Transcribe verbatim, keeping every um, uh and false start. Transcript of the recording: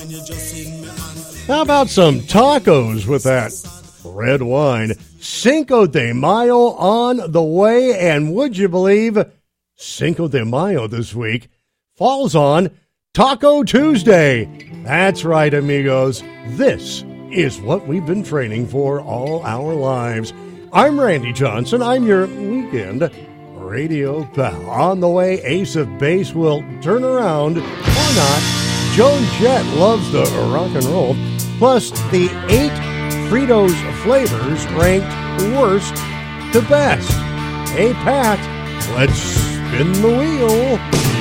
How about some tacos with that red wine? Cinco de Mayo on the way, and would you believe Cinco de Mayo this week falls on Taco Tuesday? That's right, amigos. This is what we've been training for all our lives. I'm Randy Johnson. I'm your weekend radio pal. On the way, Ace of Base will turn around, or not. Joan Jett loves the rock and roll. Plus, the eight Fritos flavors ranked worst to best. Hey, Pat, let's spin the wheel.